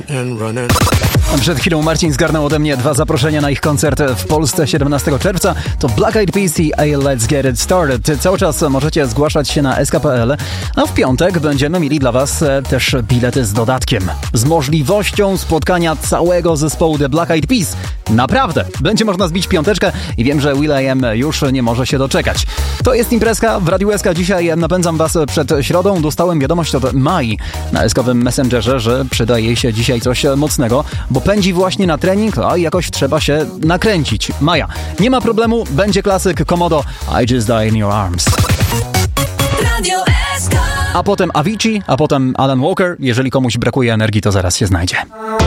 Przed chwilą Marcin zgarnął ode mnie 2 zaproszenia na ich koncert w Polsce 17 czerwca. To Black Eyed Peas i Let's Get It Started. Cały czas możecie zgłaszać się na sk.pl, a w piątek będziemy mieli dla Was też bilety z dodatkiem. Z możliwością spotkania całego zespołu The Black Eyed Peas. Naprawdę! Będzie można zbić piąteczkę i wiem, że Will.i.am już nie może się doczekać. To jest imprezka w Radiu SK. Dzisiaj napędzam Was przed środą. Dostałem wiadomość od Mai na SK-owym Messengerze, że przyda jej się dzisiaj coś mocnego, bo pędzi właśnie na trening, a jakoś trzeba się nakręcić. Maja, nie ma problemu, będzie klasyk Komodo I Just Die In Your Arms. Radio SK. A potem Avicii, a potem Alan Walker. Jeżeli komuś brakuje energii, to zaraz się znajdzie.